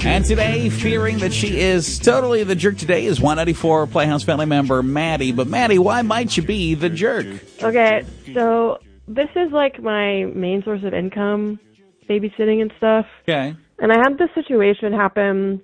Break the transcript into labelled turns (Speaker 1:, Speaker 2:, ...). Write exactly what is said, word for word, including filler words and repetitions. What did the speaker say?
Speaker 1: And today, fearing that she is totally the jerk today, is one ninety-four Playhouse family member Maddie. But Maddie, why might you be the jerk?
Speaker 2: Okay, so this is like my main source of income, babysitting and stuff.
Speaker 1: Okay.
Speaker 2: And I had this situation happen